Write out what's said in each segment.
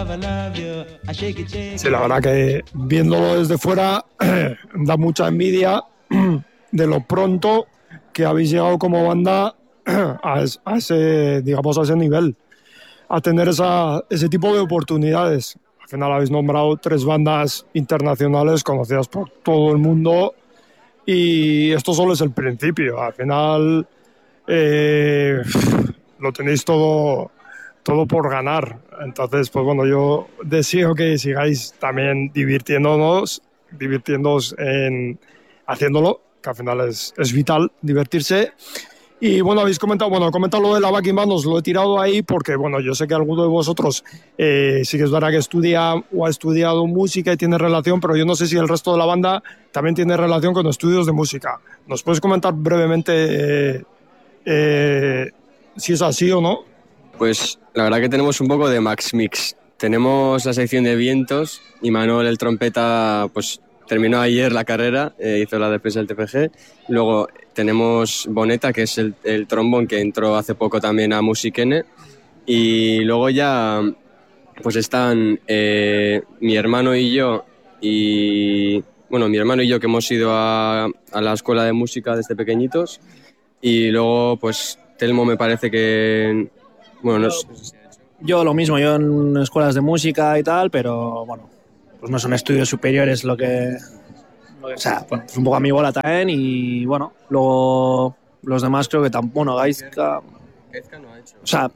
Sí, la verdad que viéndolo desde fuera da mucha envidia de lo pronto que habéis llegado como banda a ese, digamos, a ese nivel, a tener ese tipo de oportunidades. Al final habéis nombrado 3 bandas internacionales conocidas por todo el mundo y esto solo es el principio. Al final lo tenéis todo por ganar. Entonces, pues bueno, yo deseo que sigáis también divirtiéndoos en haciéndolo, que al final es vital divertirse. Y bueno, he comentado lo de la backing band, os lo he tirado ahí porque, bueno, yo sé que alguno de vosotros sí que es verdad que estudia o ha estudiado música y tiene relación, pero yo no sé si el resto de la banda también tiene relación con estudios de música. ¿Nos puedes comentar brevemente si es así o no? Pues la verdad que tenemos un poco de Max Mix. Tenemos la sección de vientos y Manuel, el trompeta, pues terminó ayer la carrera, hizo la defensa del TFG. Luego tenemos Boneta, que es el trombón que entró hace poco también a Musikene. Y luego ya pues están mi hermano y yo, que hemos ido a la escuela de música desde pequeñitos. Y luego pues Telmo me parece que... Bueno, no sé. Yo lo mismo, yo en escuelas de música y tal, pero bueno, pues no son estudios superiores lo que o sea, bueno, pues un poco a mi bola también y bueno, luego los demás creo que tampoco, bueno, Gaizka no ha hecho. O sea,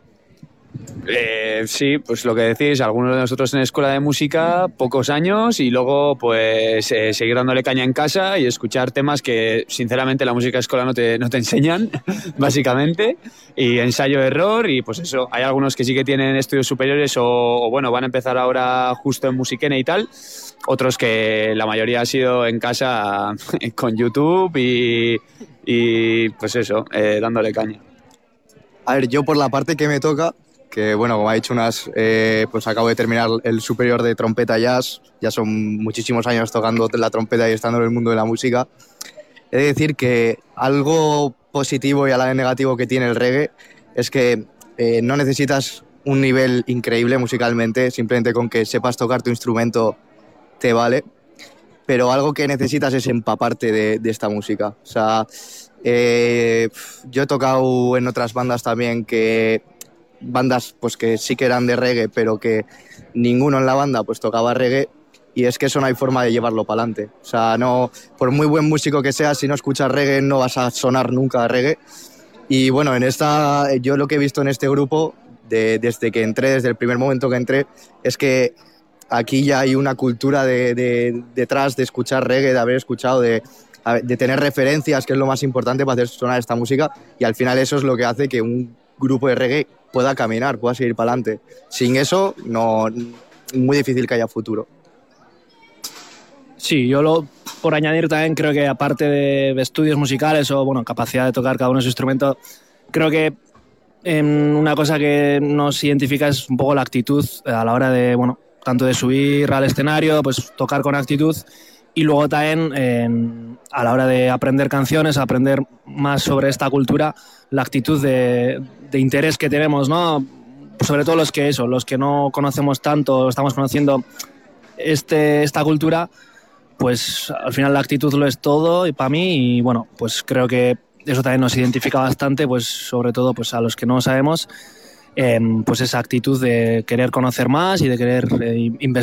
sí, pues lo que decís, algunos de nosotros en escuela de música, pocos años y luego pues seguir dándole caña en casa y escuchar temas que sinceramente la música de escuela no te enseñan, básicamente, y ensayo-error y pues eso, hay algunos que sí que tienen estudios superiores o bueno, van a empezar ahora justo en Musikene y tal, otros que la mayoría ha sido en casa con YouTube y pues eso, dándole caña. A ver, yo por la parte que me toca, que bueno, como ha dicho pues acabo de terminar el superior de trompeta jazz, ya son muchísimos años tocando la trompeta y estando en el mundo de la música. He de decir que algo positivo y a la vez negativo que tiene el reggae es que no necesitas un nivel increíble musicalmente, simplemente con que sepas tocar tu instrumento te vale, pero algo que necesitas es empaparte de esta música. O sea, yo he tocado en otras bandas también bandas pues que sí que eran de reggae, pero que ninguno en la banda pues tocaba reggae y es que eso no hay forma de llevarlo para adelante. O sea, no, por muy buen músico que seas, si no escuchas reggae no vas a sonar nunca a reggae. Y bueno, yo lo que he visto en este grupo, desde que entré, desde el primer momento que entré, es que aquí ya hay una cultura detrás de escuchar reggae, de haber escuchado, de tener referencias, que es lo más importante para hacer sonar esta música, y al final eso es lo que hace que un grupo de reggae pueda caminar, pueda seguir para adelante. Sin eso, no, muy difícil que haya futuro. sí, por añadir también creo que aparte de estudios musicales o bueno, capacidad de tocar cada uno de su instrumento, creo que una cosa que nos identifica es un poco la actitud a la hora de, bueno, tanto de subir al escenario, pues tocar con actitud y luego también a la hora de aprender canciones, aprender más sobre esta cultura, la actitud de interés que tenemos, ¿no? Sobre todo los que no conocemos tanto, estamos conociendo esta cultura, pues al final la actitud lo es todo y para mí y bueno, pues creo que eso también nos identifica bastante, pues sobre todo pues a los que no sabemos, pues esa actitud de querer conocer más y de querer investigar